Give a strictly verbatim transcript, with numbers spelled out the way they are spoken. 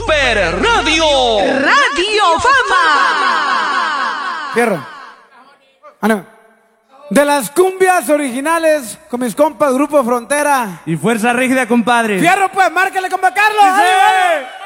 Super Radio. Radio Fama. Fierro. Ah, no. De las cumbias originales con mis compas Grupo Frontera. Y Fuerza Rígida, compadre. Fierro, pues, márquele, compa Carlos. ¡Sí!